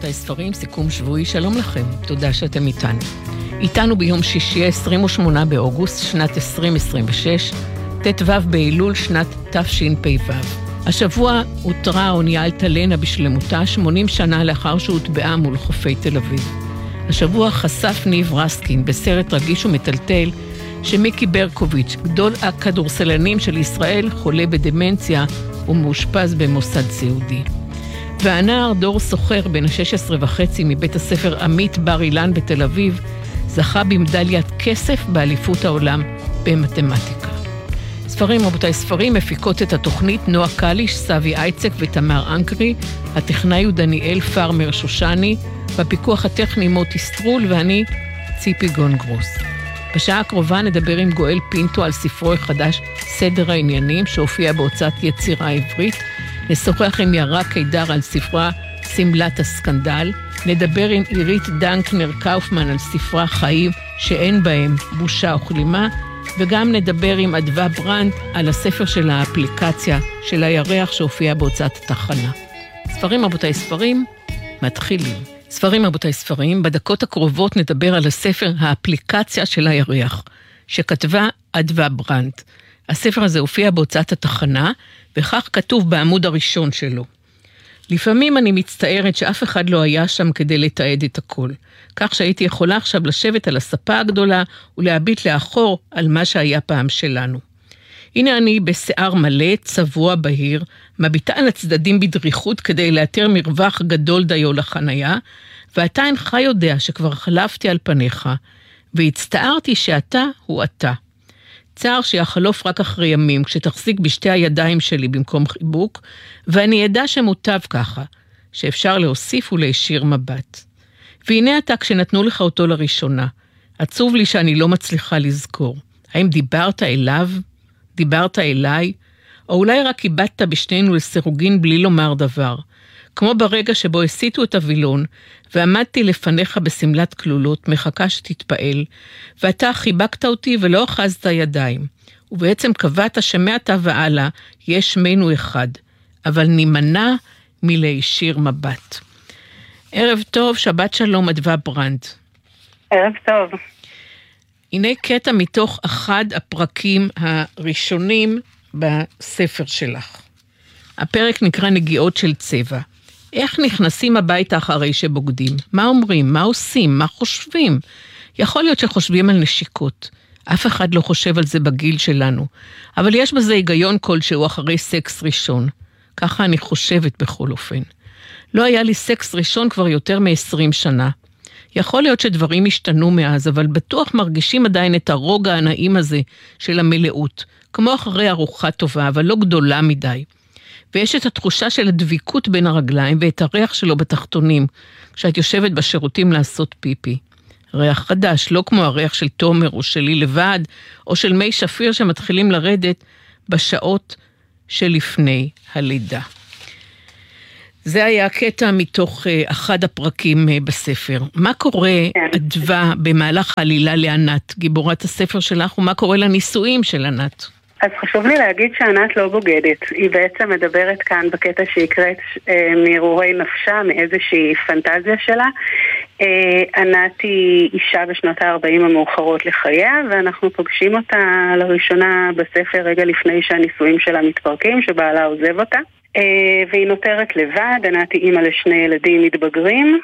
רבותיי ספרים, סיכום שבועי, שלום לכם, תודה שאתם איתנו. איתנו ביום שישי 28 באוגוסט שנת 2026, ט"ו באלול שנת תשפ"ו. השבוע הותרה האונייה אלטלנה בשלמותה 80 שנה לאחר שהוטבעה מול חופי תל אביב. השבוע חשף ניב רסקין בסרט רגיש ומטלטל שמיקי ברקוביץ', גדול הכדורסלנים של ישראל, חולה בדמנציה ומאושפז במוסד סיעודי. והנער דור סוחר בן ה-16.5 מבית הספר עמית בר אילן בתל אביב זכה במדליית כסף באליפות העולם במתמטיקה. ספרים, רבותיי ספרים, מפיקות את התוכנית נועה קליש, סבי אייצק ותמר אנקרי, הטכנאי הוא דניאל פרמר שושני, בפיקוח הטכני מוטי סטרול ואני ציפי גונגרוס. בשעה הקרובה נדבר עם גואל פינטו על ספרו החדש סדר העניינים שהופיע בהוצאת יצירה עברית, נשוחח עם ירה קידר על ספרה סמלת הסקנדל, נדבר עם עירית דנקנר קאופמן על ספרה חיים שאין בהם בושה או כלימה, וגם נדבר עם אדווה ברנד על הספר של האפליקציה של הירח שהופיע בהוצאת התחנה. ספרים רבותיי ספרים, מתחילים. ספרים רבותיי ספרים, בדקות הקרובות נדבר על הספר האפליקציה של הירח, שכתבה אדווה ברנד. הספר הזה הופיע בהוצאת התחנה, וכך כתוב בעמוד הראשון שלו. לפעמים אני מצטערת שאף אחד לא היה שם כדי לתעד את הכל, כך שהייתי יכולה עכשיו לשבת על הספה הגדולה ולהביט לאחור על מה שהיה פעם שלנו. הנה אני בשיער מלא, צבוע בהיר, מביטה על הצדדים בדריכות כדי לאתר מרווח גדול דיו לחנייה, ואתה אינך יודע שכבר חלפתי על פניך, והצטערתי שאתה הוא אתה. צער שיחלוף רק אחרי ימים, כשתחזיק בשתי הידיים שלי במקום חיבוק, ואני ידע שמוטב ככה, שאפשר להוסיף ולהישיר מבט. והנה אתה כשנתנו לך אותו לראשונה, עצוב לי שאני לא מצליחה לזכור. האם דיברת אליו? דיברת אליי? או אולי רק איבדת בשנינו לסירוגין בלי לומר דבר, כמו ברגע שבו הסיטו את הווילון, ועמדתי לפניך בסמלת כלולות, מחכה שתתפעל, ואתה חיבקת אותי ולא אחזת ידיים, ובעצם קבעת שמעתה ועלה יש שמנו אחד, אבל נימנע מלהישיר מבט. ערב טוב, שבת שלום אדווה ברנד. ערב טוב. הנה קטע מתוך אחד הפרקים הראשונים בספר שלך. הפרק נקרא נגיעות של צבע. איך נכנסים הביתה אחרי שבוגדים? מה אומרים? מה עושים? מה חושבים? יכול להיות שחושבים על נשיקות. אף אחד לא חושב על זה בגיל שלנו. אבל יש בזה היגיון כלשהו אחרי סקס ראשון. ככה אני חושבת בכל אופן. לא היה לי סקס ראשון כבר יותר מ-20 שנה. יכול להיות שדברים השתנו מאז, אבל בטוח מרגישים עדיין את הרוגע הנעים הזה של המלאות. כמו אחרי ארוחה טובה, אבל לא גדולה מדי. ויש את התחושה של הדביקות בין הרגליים ואת הריח שלו בתחתונים, כשאת יושבת בשירותים לעשות פיפי. ריח חדש, לא כמו הריח של תומר או שלי לבד, או של מי שפיר שמתחילים לרדת בשעות שלפני הלידה. זה היה קטע מתוך אחד הפרקים בספר. מה קורה, אדווה, במהלך העלילה לענת, גיבורת הספר שלך, ומה קורה לנישואים של ענת? אז חשוב לי להגיד שענת לא בוגדת. היא בעצם מדברת כאן בקטע שהקראת מהרהורי נפשה, מאיזושהי פנטזיה שלה. ענת היא אישה בשנות ה-40 המאוחרות לחייה, ואנחנו פוגשים אותה לראשונה בספר רגע לפני שהנישואים שלה מתפרקים, שבעלה עוזב אותה. והיא נותרת לבד. ענת היא אימא לשני ילדים מתבגרים,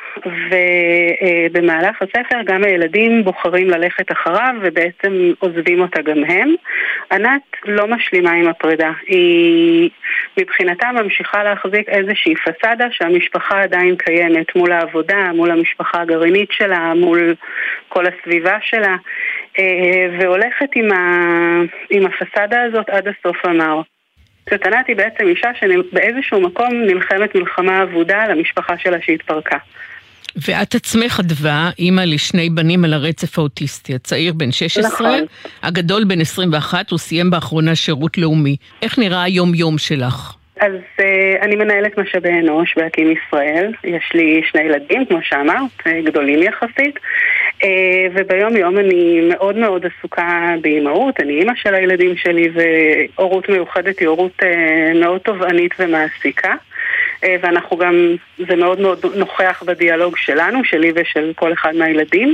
ובמהלך הספר גם הילדים בוחרים ללכת אחריו ובעצם עוזבים אותה גם הם. ענת לא משלימה עם הפרידה, היא מבחינתה ממשיכה להחזיק איזושהי פסדה שהמשפחה עדיין קיימת מול העבודה, מול המשפחה הגרעינית שלה, מול כל הסביבה שלה, והולכת עם הפסדה הזאת עד הסוף המר. ענת היא בעצם אישה שבאיזשהו מקום נלחמת מלחמה עבודה למשפחה שלה שהתפרקה. ואת עצמך אדווה, אימא לשני בנים על הרצף האוטיסטי, הצעיר בן 16, נכון. הגדול בן 21, הוא סיים באחרונה שירות לאומי. איך נראה היום-יום שלך? אז אני מנהלת משאבי אנוש בהקים ישראל, יש לי שני ילדים, כמו שאמרת, גדולים יחסית, וביום יום אני מאוד מאוד עסוקה באימהות, אני אימא של הילדים שלי, והורות מיוחדת היא הורות מאוד תובענית ומעסיקה. ואנחנו גם, זה מאוד מאוד נוכח בדיאלוג שלנו, שלי ושל כל אחד מהילדים,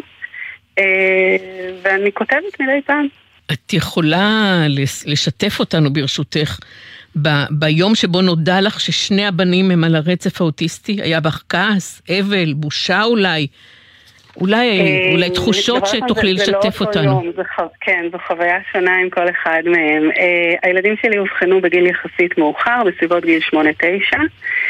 ואני כותבת מדי פעם. את יכולה לשתף אותנו ברשותך, ביום שבו נודע לך ששני הבנים הם על הרצף האוטיסטי, היה בך כעס, אבל, בושה אולי תחושות שתוכלי לשתף אותנו. כן, זו חוויה שונה עם כל אחד מהם. הילדים שלי הובחנו בגיל יחסית מאוחר, בסביבות גיל 8-9,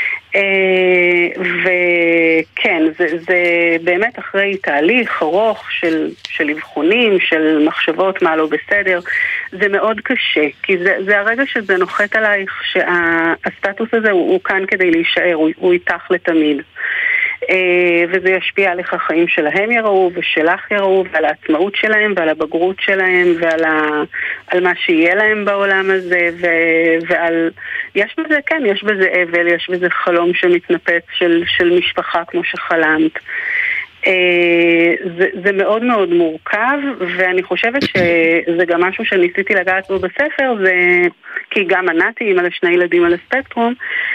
וכן, זה באמת אחרי תהליך ארוך של אבחונים, של מחשבות מה לא בסדר. זה מאוד קשה, כי זה הרגע שזה נוחת עלייך שהסטטוס הזה הוא כאן כדי להישאר, הוא איתך לתמיד. וזה ישפיע על איך החיים שלהם יראו ושלך יראו, ועל העצמאות שלהם ועל הבגרות שלהם ועל מה שיהיה להם בעולם הזה, ועל יש בזה אבל, יש בזה חלום שמתנפץ של משפחה כמו שחלמת. זה מאוד מאוד מורכב, ואני חושבת שזה גם משהו שניסיתי לגעת בו בספר, כי גם ענתי אימא לשני ילדים על הספקטרום,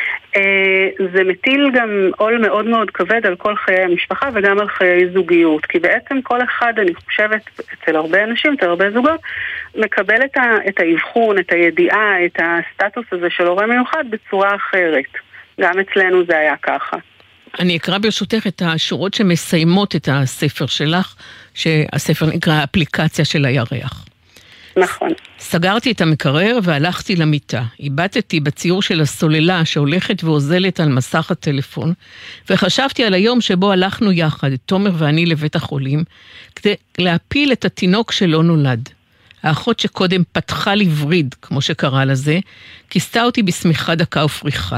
זה מטיל גם עול מאוד מאוד כבד על כל חיי המשפחה וגם על חיי זוגיות, כי בעצם כל אחד, אני חושבת, אצל הרבה אנשים, אצל הרבה זוגות, מקבל את האבחון, את הידיעה, את הסטטוס הזה של הורה מיוחד בצורה אחרת. גם אצלנו זה היה ככה. אני אקרא ברשותך את השורות שמסיימות את הספר שלך, שהספר נקרא האפליקציה של הירח. נכון. סגרתי את המקרר והלכתי למיטה. איבדתי בציור של הסוללה שהולכת ואוזלת על מסך הטלפון, וחשבתי על היום שבו הלכנו יחד, תומר ואני לבית החולים, כדי להפיל את התינוק שלא נולד. האחות שקודם פתחה לי וריד, כמו שקרא לזה, כיסתה אותי בשמיכה דקה ופריחה.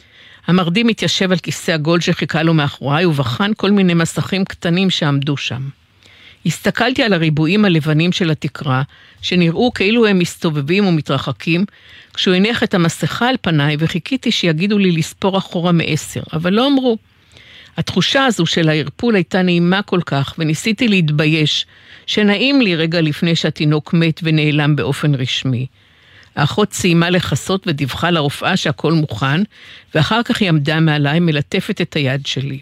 המרדים התיישב על כיסא הגול שחיכה לו מאחוריי, ובחן כל מיני מסכים קטנים שעמדו שם. הסתכלתי על הריבועים הלבנים של התקרה, שנראו כאילו הם מסתובבים ומתרחקים, כשהוא הניח את המסכה על פניי, וחיכיתי שיגידו לי לספור אחורה מ10, אבל לא אמרו. התחושה הזו של ההרפול הייתה נעימה כל כך, וניסיתי להתבייש, שנעים לי רגע לפני שהתינוק מת ונעלם באופן רשמי. האחות סיימה לחסות ודיווחה לרופאה שהכל מוכן, ואחר כך היא עמדה מעליי מלטפת את היד שלי.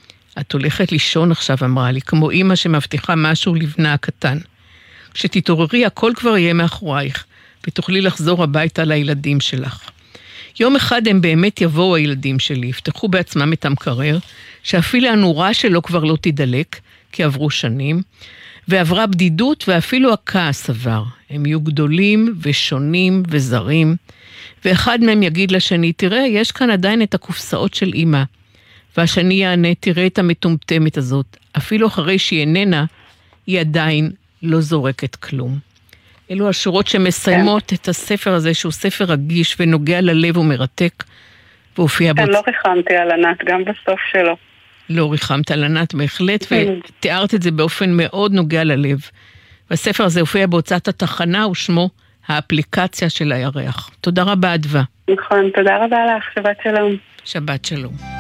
את הולכת לישון עכשיו, אמרה לי, כמו אמא שמבטיחה משהו לבנה הקטן. כשתתעוררי הכל כבר יהיה מאחורייך, ותוכלי לחזור הביתה לילדים שלך. יום אחד הם באמת יבואו הילדים שלי, יפתחו בעצמם את המקרר, שאפילו הנורה שלו כבר לא תדלק, כי עברו שנים, ועברה בדידות ואפילו הכעס עבר. הם יהיו גדולים ושונים וזרים, ואחד מהם יגיד לשני, תראה, יש כאן עדיין את הקופסאות של אמא, והשני יענה, תראה את המטומטמת הזאת, אפילו אחרי שהיא איננה, היא עדיין לא זורקת כלום. אלו השורות שמסיימות את הספר הזה, שהוא ספר רגיש ונוגע ללב ומרתק, והופיע בו. לא ריחמתי על ענת, גם בסוף שלו. לא ריחמת על ענת בהחלט, ותיארת את זה באופן מאוד נוגע ללב. והספר הזה הופיע בהוצאת התחנה, ושמו האפליקציה של הירח. תודה רבה, אדווה. נכון, תודה רבה לך, שבת שלום. שבת שלום.